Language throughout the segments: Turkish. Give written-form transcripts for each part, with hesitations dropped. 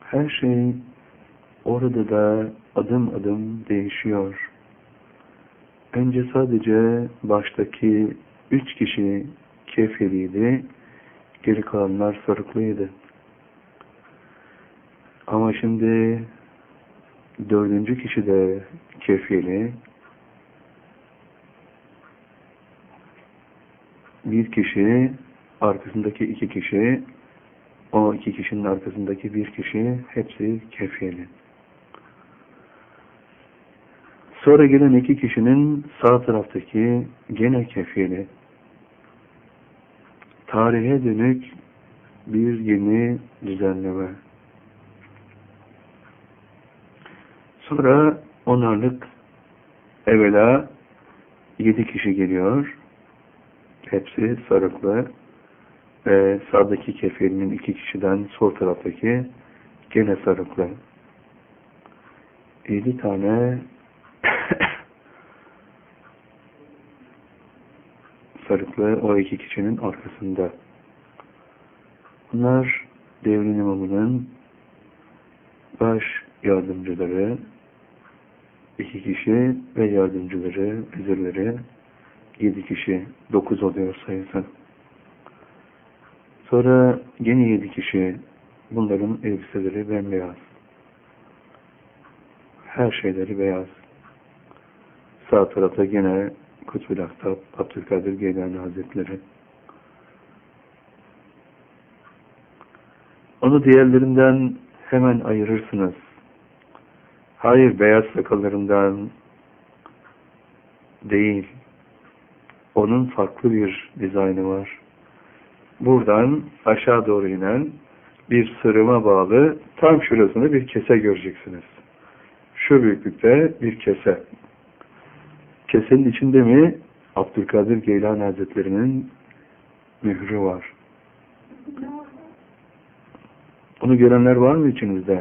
Her şey orada da adım adım değişiyor. Önce sadece baştaki 3 kişi kefiliydi, geri kalanlar sarıklıydı. Ama şimdi 4. kişi de kefili, bir kişi, arkasındaki 2 kişi, o 2 kişinin arkasındaki 1 kişi, hepsi kefili. Sonra gelen 2 kişinin sağ taraftaki gene kefili. Tarihe dönük bir yeni düzenleme. Sonra onarlık evvela 7 kişi geliyor. Hepsi sarıklı. Ve sağdaki kefilinin 2 kişiden sol taraftaki gene sarıklı. 7 tane sarıklı o 2 kişinin arkasında. Bunlar devrin imamının baş yardımcıları, 2 kişi ve yardımcıları, vezirleri, 7 kişi, 9 oluyor sayısı. Sonra yine 7 kişi, bunların elbiseleri bembeyaz. Her şeyleri beyaz. Sağ tarafta gene Kutbul Aktap, Abdülkadir Geylani Hazretleri. Onu diğerlerinden hemen ayırırsınız. Hayır, beyaz sakallarından değil. Onun farklı bir dizaynı var. Buradan aşağı doğru inen bir sırıma bağlı tam şurasında bir kese göreceksiniz. Şu büyüklükte bir kese. Kesenin içinde mi Abdülkadir Geylani Hazretleri'nin mührü var. Bunu görenler var mı içinizde?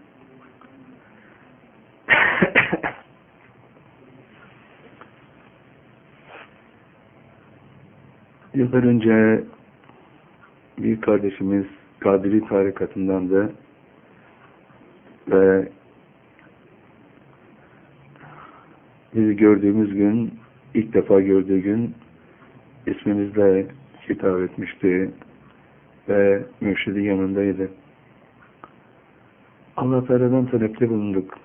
Yıllar önce bir kardeşimiz Kadiri tarikatındandı ve bizi gördüğümüz gün, ilk defa gördüğü gün ismimizle hitap etmişti ve mürşidi yanındaydı. Allah Teala'dan talepte bulunduk.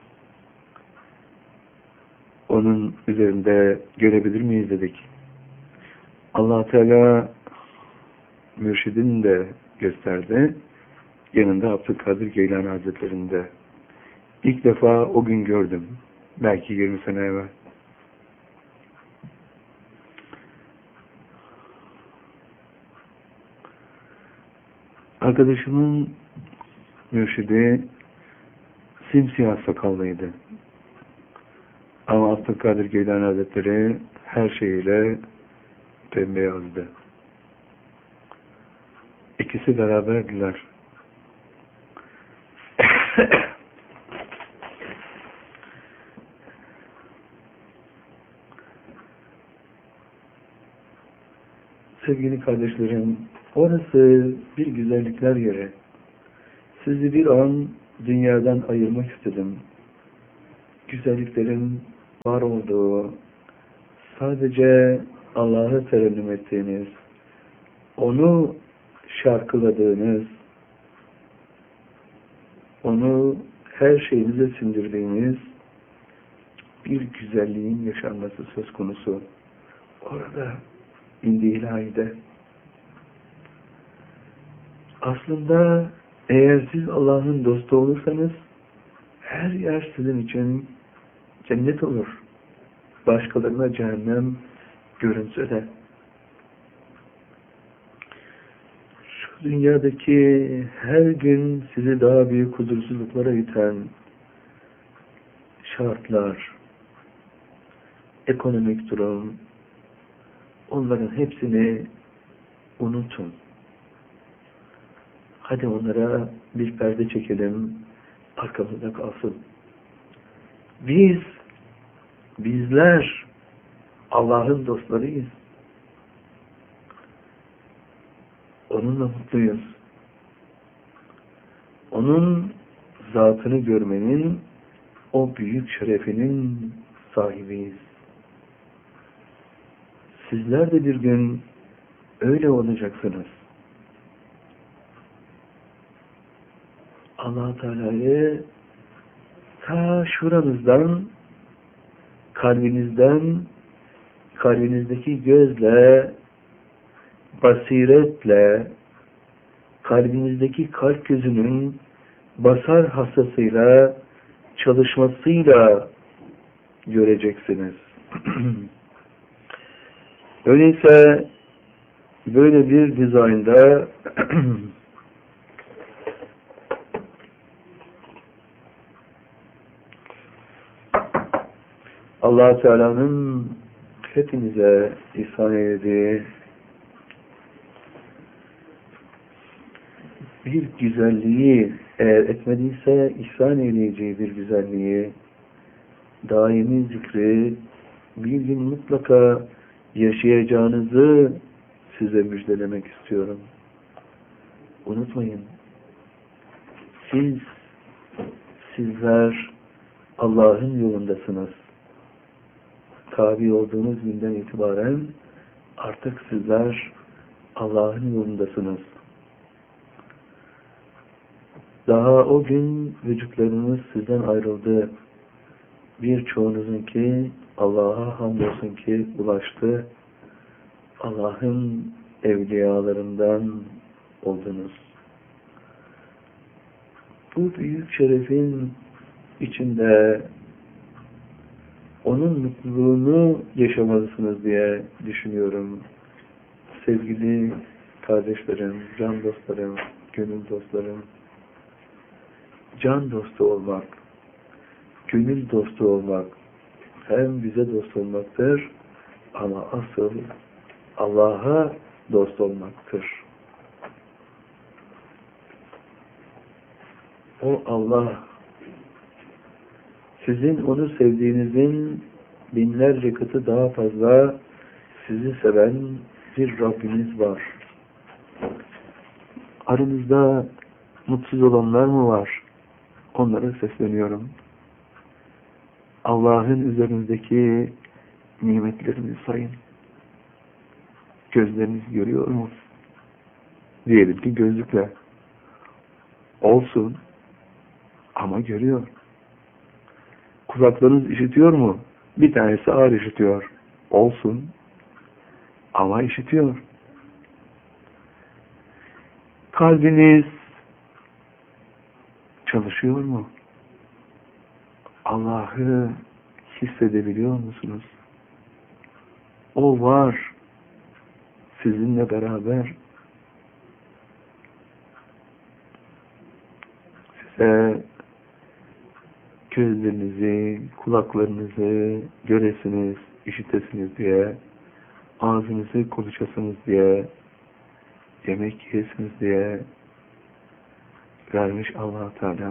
Onun üzerinde görebilir miyiz dedik. Allah Teala mürşidini de gösterdi. Yanında Abdülkadir Geylani Hazretleri'nde. İlk defa o gün gördüm. Belki 20 sene evvel. Arkadaşımın mürşidi simsiyah sakallıydı. Ama Abdülkadir Geylani Hazretleri her şeyiyle bembeyazdı. İkisi beraberdiler. Sevgili kardeşlerim, orası bir güzellikler yeri. Sizi bir an dünyadan ayırmak istedim. Güzelliklerin var olduğu, sadece Allah'ı terennüm ettiğiniz, onu şarkıladığınız, onu her şeyinize sindirdiğiniz bir güzelliğin yaşanması söz konusu. Orada indi ilahide. Aslında eğer siz Allah'ın dostu olursanız her yer sizin için cennet olur. Başkalarına cehennem görünse de. Şu dünyadaki her gün sizi daha büyük huzursuzluklara iten şartlar, ekonomik durum, onların hepsini unutun. Hadi onlara bir perde çekelim, arkamızda kalsın. Bizler Allah'ın dostlarıyız. Onunla mutluyuz. Onun zatını görmenin o büyük şerefinin sahibiyiz. Sizler de bir gün öyle olacaksınız. Allah Teala'yı ta şuranızdan, kalbinizdeki gözle, basiretle, kalbinizdeki kalp gözünün basar hassasıyla, çalışmasıyla göreceksiniz. Öyleyse böyle bir dizaynda Allah Teala'nın hepinize ihsan eylediği bir güzelliği, eğer etmediyse ihsan eyleyeceği bir güzelliği, daimi zikri bir gün mutlaka yaşayacağınızı size müjdelemek istiyorum. Unutmayın, sizler Allah'ın yolundasınız. Tabi olduğunuz günden itibaren artık sizler Allah'ın yolundasınız. Daha o gün vücutlarınız sizden ayrıldı. Birçoğunuzunki Allah'a hamdolsun ki ulaştı. Allah'ın evliyalarından oldunuz. Bu büyük şerefin içinde onun mutluluğunu yaşamalısınız diye düşünüyorum. Sevgili kardeşlerim, can dostlarım, gönül dostlarım, can dostu olmak, gönül dostu olmak hem bize dost olmaktır ama asıl Allah'a dost olmaktır. O Allah, sizin onu sevdiğinizin binlerce katı daha fazla sizi seven bir Rabbiniz var. Aranızda mutsuz olanlar mı var? Onlara sesleniyorum. Allah'ın üzerinizdeki nimetlerini sayın. Gözleriniz görüyor mu? Diyelim ki gözlükle. Olsun. Ama görüyor. Kulaklarınız işitiyor mu? Bir tanesi ağır işitiyor. Olsun. Ama işitiyor. Kalbiniz çalışıyor mu? Allah'ı hissedebiliyor musunuz? O var. Sizinle beraber. Size gözlerinizi, kulaklarınızı göresiniz, işitesiniz diye, ağzınızı konuşasınız diye, yemek yiyesiniz diye vermiş Allah Teala.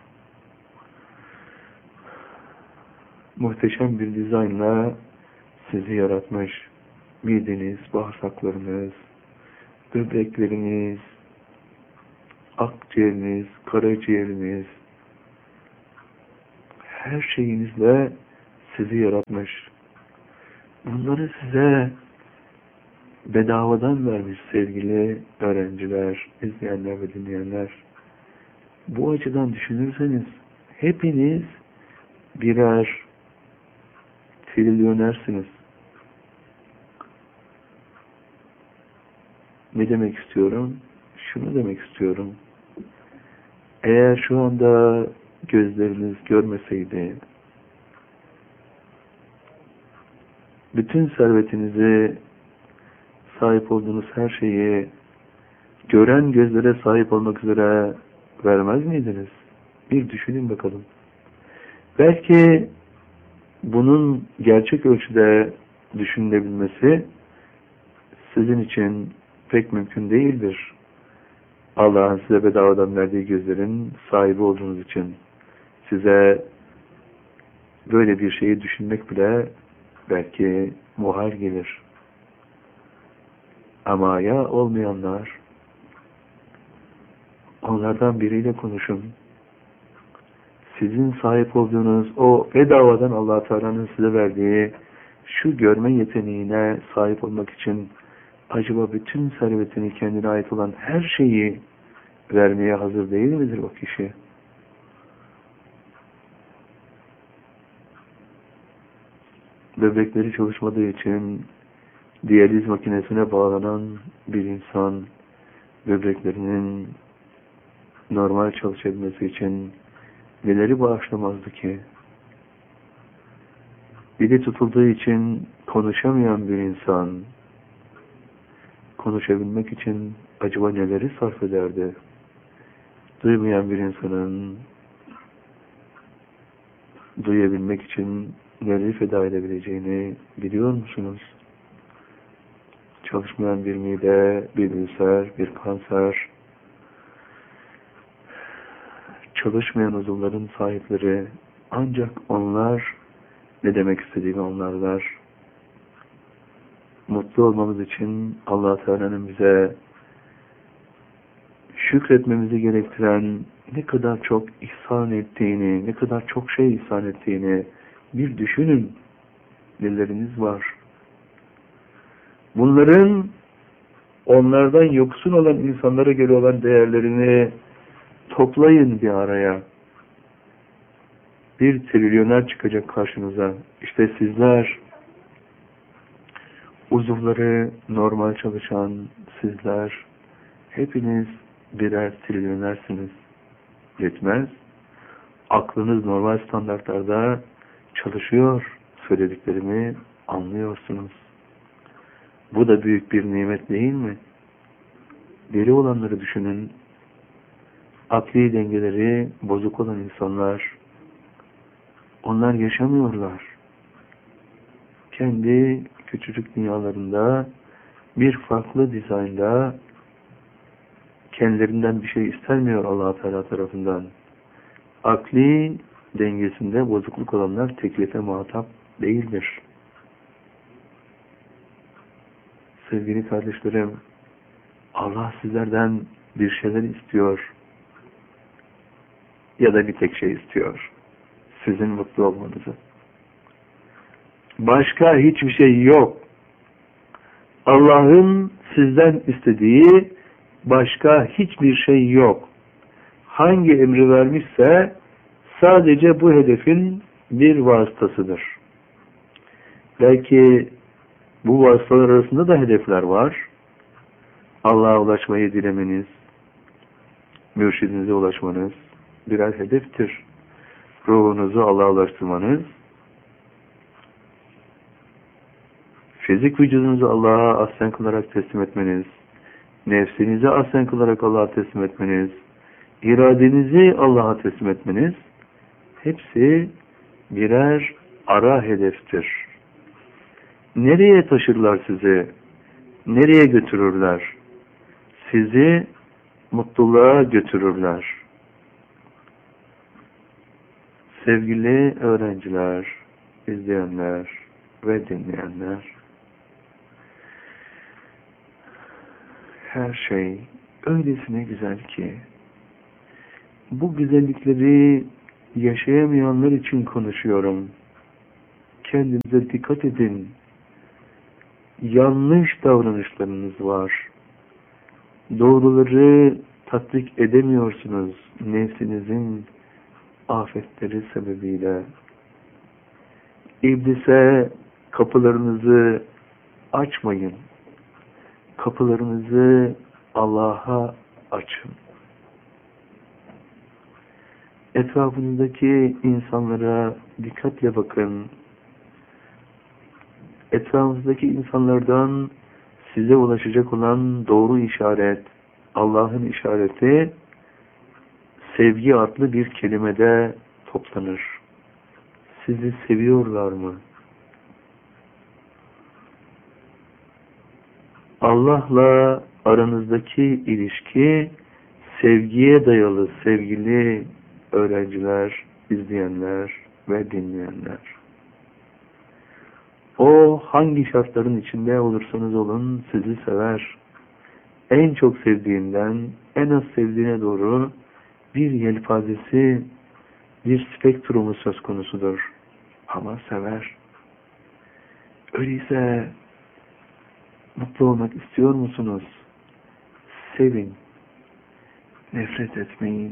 Muhteşem bir dizaynla sizi yaratmış. Mideniz, bağırsaklarınız, böbrekleriniz, akciğeriniz, karaciğeriniz, her şeyinizle sizi yaratmış. Bunları size bedavadan vermiş sevgili öğrenciler, izleyenler ve dinleyenler. Bu açıdan düşünürseniz hepiniz birer trilyonersiniz. Ne demek istiyorum? Şunu demek istiyorum. Eğer şu anda gözleriniz görmeseydi, bütün servetinizi, sahip olduğunuz her şeyi gören gözlere sahip olmak üzere vermez miydiniz? Bir düşünün bakalım. Belki bunun gerçek ölçüde düşünülebilmesi sizin için pek mümkün değildir. Allah'ın size bedavadan verdiği gözlerin sahibi olduğunuz için size böyle bir şeyi düşünmek bile belki muhal gelir. Ama ya olmayanlar, onlardan biriyle konuşun. sizin sahip olduğunuz o bedavadan Allah Teala'nın size verdiği şu görme yeteneğine sahip olmak için acaba bütün servetini, kendine ait olan her şeyi vermeye hazır değil midir o kişi? Böbrekleri çalışmadığı için diyaliz makinesine bağlanan bir insan böbreklerinin normal çalışabilmesi için neleri bağışlamazdı ki? Dili tutulduğu için konuşamayan bir insan konuşabilmek için acaba neleri sarf ederdi? Duymayan bir insanın duyabilmek için neleri feda edebileceğini biliyor musunuz? Çalışmayan bir mide, bir ülser, bir kanser, çalışmayan uzuvların sahipleri ancak onlar ne demek istediğimi anlarlar. Mutlu olmamız için Allah Teala'nın bize şükretmemizi gerektiren ne kadar çok ihsan ettiğini, ne kadar çok şey ihsan ettiğini bir düşünün. Neleriniz var? Bunların onlardan yoksun olan insanlara göre olan değerlerini toplayın bir araya. Bir trilyoner çıkacak karşınıza. İşte sizler, uzuvları normal çalışan sizler, hepiniz birer trilyonersiniz. Yetmez. Aklınız normal standartlarda çalışıyor. Söylediklerimi anlıyorsunuz. Bu da büyük bir nimet değil mi? Deli olanları düşünün. Akli dengeleri bozuk olan insanlar, onlar yaşamıyorlar. Kendi küçücük dünyalarında bir farklı dizaynda kendilerinden bir şey istenmiyor Allah Teala tarafından. Akli dengesinde bozukluk olanlar teklife muhatap değildir. Sevgili kardeşlerim, Allah sizlerden bir şeyler istiyor ya da bir tek şey istiyor. Sizin mutlu olmanızı. Başka hiçbir şey yok. Allah'ın sizden istediği başka hiçbir şey yok. Hangi emri vermişse sadece bu hedefin bir vasıtasıdır. Belki bu vasıtalar arasında da hedefler var. Allah'a ulaşmayı dilemeniz, mürşidinize ulaşmanız birer hedeftir. Ruhunuzu Allah'a ulaştırmanız, fizik vücudunuzu Allah'a ahsen kılarak teslim etmeniz, nefsinizi ahsen kılarak Allah'a teslim etmeniz, iradenizi Allah'a teslim etmeniz, hepsi birer ara hedeftir. Nereye taşırlar sizi? Nereye götürürler? Sizi mutluluğa götürürler. Sevgili öğrenciler, izleyenler ve dinleyenler, her şey öylesine güzel ki, bu güzellikleri yaşayamayanlar için konuşuyorum. Kendinize dikkat edin. Yanlış davranışlarınız var. Doğruları tatbik edemiyorsunuz nefsinizin afetleri sebebiyle. İblise kapılarınızı açmayın. Kapılarınızı Allah'a açın. Etrafınızdaki insanlara dikkatle bakın. Etrafınızdaki insanlardan size ulaşacak olan doğru işaret, Allah'ın işareti, sevgi adlı bir kelimede toplanır. Sizi seviyorlar mı? Allah'la aranızdaki ilişki sevgiye dayalı sevgili öğrenciler, izleyenler ve dinleyenler. O hangi şartların içinde olursanız olun sizi sever. En çok sevdiğinden en az sevdiğine doğru bir yelpazesi bir spektrumu söz konusudur. Ama sever. Öyleyse mutlu olmak istiyor musunuz? Sevin. Nefret etmeyin.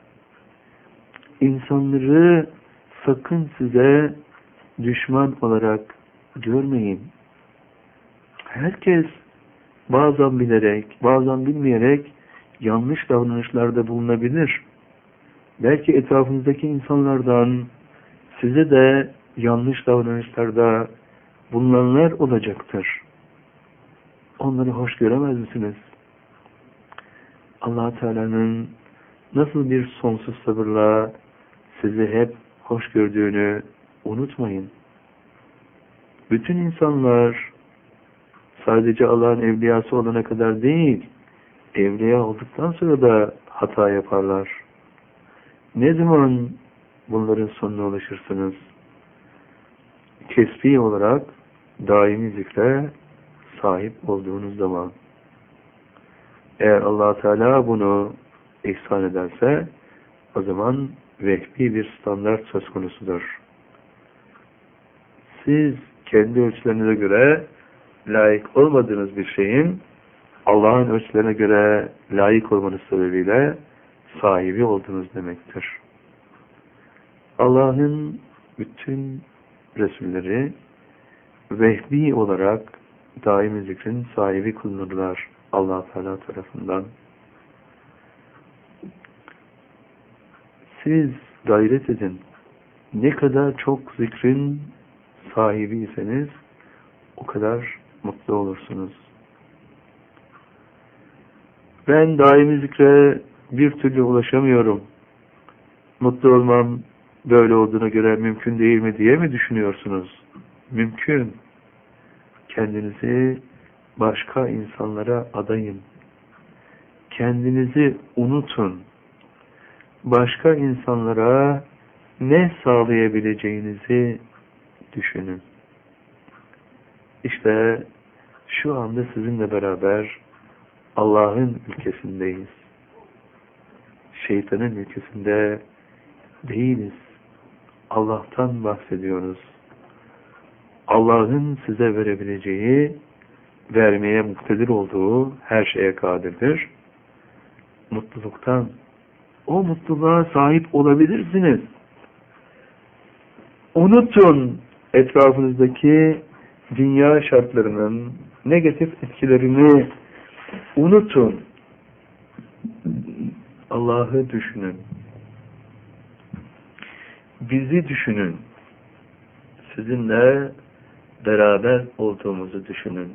İnsanları sakın size düşman olarak görmeyin. Herkes bazen bilerek, bazen bilmeyerek yanlış davranışlarda bulunabilir. Belki etrafınızdaki insanlardan size de yanlış davranışlarda bulunanlar olacaktır. Onları hoş göremez misiniz? Allah Teala'nın nasıl bir sonsuz sabırla sizi hep hoş gördüğünü unutmayın. Bütün insanlar sadece Allah'ın evliyası olana kadar değil, evliya olduktan sonra da hata yaparlar. Ne zaman bunların sonuna ulaşırsınız? Kesbi olarak daimi zikre sahip olduğunuz zaman. Eğer Allah Teala bunu ihsan ederse, o zaman vehbi bir standart söz konusudur. Siz kendi ölçülerinize göre layık olmadığınız bir şeyin Allah'ın ölçülerine göre layık olmanız sebebiyle sahibi olduğunuz demektir. Allah'ın bütün Resulleri vehbi olarak daimi zikrin sahibi kılınırlar Allah Teala tarafından. Siz gayret edin. Ne kadar çok zikrin sahibiyseniz o kadar mutlu olursunuz. Ben daimi zikre bir türlü ulaşamıyorum. Mutlu olmam böyle olduğuna göre mümkün değil mi diye mi düşünüyorsunuz? Mümkün. Kendinizi başka insanlara adayın. Kendinizi unutun. Başka insanlara ne sağlayabileceğinizi düşünün. İşte şu anda sizinle beraber Allah'ın ülkesindeyiz. Şeytanın ülkesinde değiliz. Allah'tan bahsediyoruz. Allah'ın size verebileceği, vermeye muktedir olduğu her şeye kadirdir. Mutluluktan, o mutluluğa sahip olabilirsiniz. Unutun etrafınızdaki dünya şartlarının negatif etkilerini, unutun. Allah'ı düşünün. Bizi düşünün. Sizinle beraber olduğumuzu düşünün.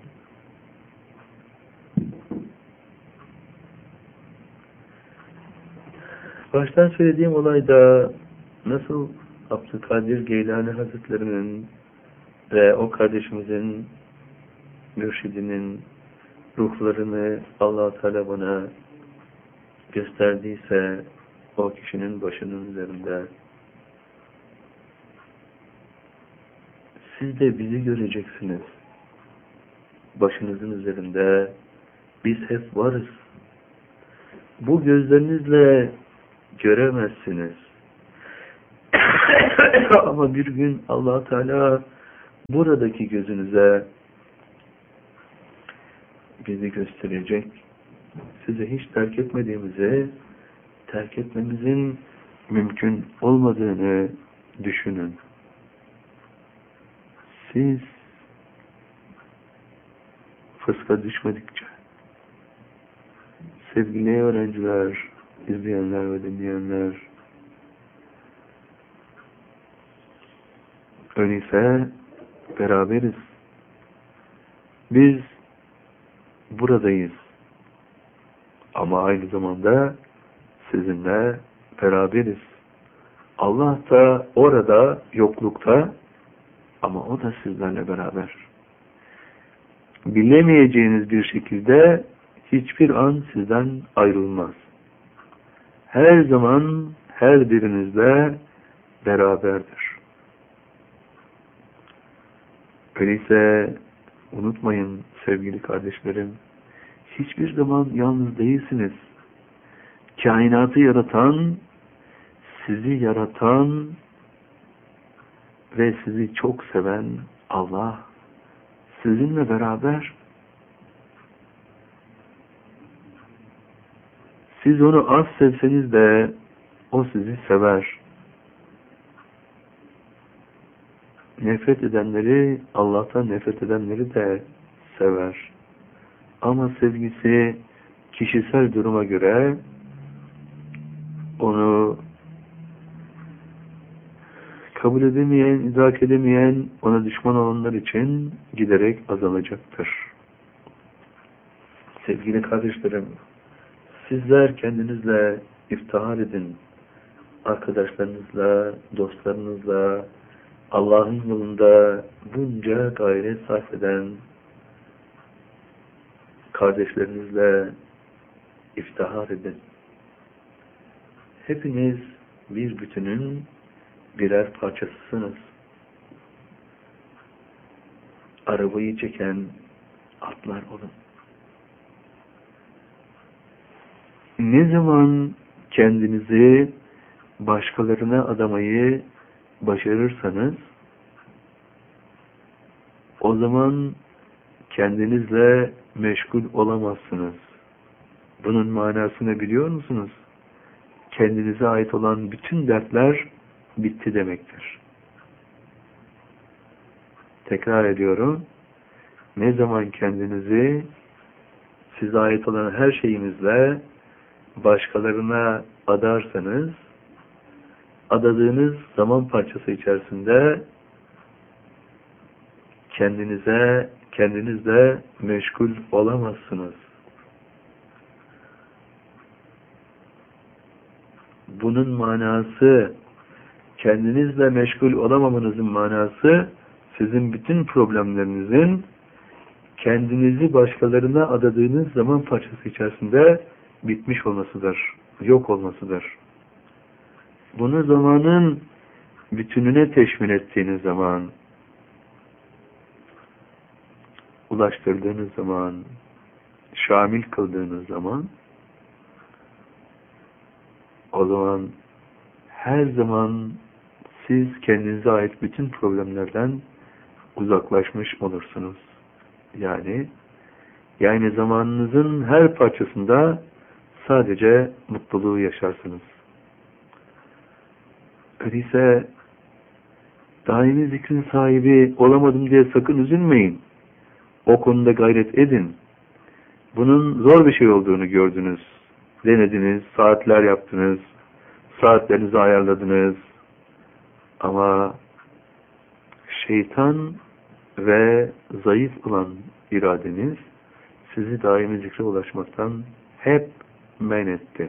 Baştan söylediğim olayda nasıl Abdülkadir Geylani Hazretleri'nin ve o kardeşimizin mürşidinin ruhlarını Allah Teala bana gösterdiyse o kişinin başının üzerinde, siz de bizi göreceksiniz. Başınızın üzerinde biz hep varız. Bu gözlerinizle göremezsiniz. Ama bir gün Allah Teala buradaki gözünüze bizi gösterecek. Size hiç terk etmediğimizi, terk etmemizin mümkün olmadığını düşünün. Siz fıska düşmedikçe, sevgili öğrenciler, izleyenler ve dinleyenler, öyleyse beraberiz. Biz buradayız. Ama aynı zamanda sizinle beraberiz. Allah da orada, yoklukta, ama o da sizlerle beraber. Bilemeyeceğiniz bir şekilde hiçbir an sizden ayrılmaz. Her zaman her birinizle beraberdir. Öyleyse unutmayın sevgili kardeşlerim, hiçbir zaman yalnız değilsiniz. Kainatı yaratan, sizi yaratan ve sizi çok seven Allah sizinle beraber. Siz onu az sevseniz de o sizi sever. Nefret edenleri, Allah'tan nefret edenleri de sever. Ama sevgisi kişisel duruma göre onu kabul edemeyen, idrak edemeyen, ona düşman olanlar için giderek azalacaktır. Sevgili kardeşlerim, sizler kendinizle iftihar edin. Arkadaşlarınızla, dostlarınızla, Allah'ın yolunda bunca gayret sarf eden kardeşlerinizle iftihar edin. Hepiniz bir bütünün birer parçasısınız. Arabayı çeken atlar olun. Ne zaman kendinizi başkalarına adamayı başarırsanız, o zaman kendinizle meşgul olamazsınız. Bunun manasını biliyor musunuz? Kendinize ait olan bütün dertler bitti demektir. Tekrar ediyorum. Ne zaman kendinizi size ait olan her şeyinizle başkalarına adarsanız, adadığınız zaman parçası içerisinde kendinizle meşgul olamazsınız. Bunun manası, kendinizle meşgul olamamanızın manası, sizin bütün problemlerinizin kendinizi başkalarına adadığınız zaman parçası içerisinde bitmiş olmasıdır, yok olmasıdır. Bunu zamanın bütününe teşmil ettiğiniz zaman, ulaştırdığınız zaman, şamil kıldığınız zaman, o zaman her zaman siz kendinize ait bütün problemlerden uzaklaşmış olursunuz. Yani zamanınızın her parçasında sadece mutluluğu yaşarsınız. Öyleyse daimi zikrin sahibi olamadım diye sakın üzülmeyin. O konuda gayret edin. Bunun zor bir şey olduğunu gördünüz. Denediniz, saatler yaptınız, saatlerinizi ayarladınız. Ama şeytan ve zayıf olan iradeniz sizi daimi zikre ulaşmaktan hep men etti.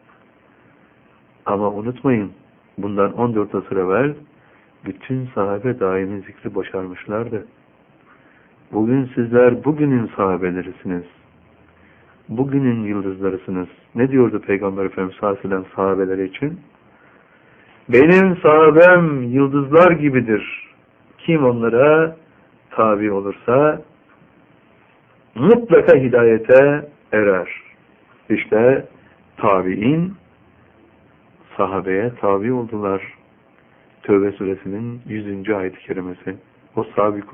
Ama unutmayın, bundan 14 asır evvel bütün sahabe daimi zikri başarmışlardı. Bugün sizler bugünün sahabelerisiniz. Bugünün yıldızlarısınız. Ne diyordu Peygamber Efendimiz sallallahu aleyhi ve sellem sahabeleri için? Benim sahabem yıldızlar gibidir. Kim onlara tabi olursa mutlaka hidayete erer. İşte tabi'in sahabeye tabi oldular. Tövbe suresinin 100. ayet-i kerimesi. O sahabe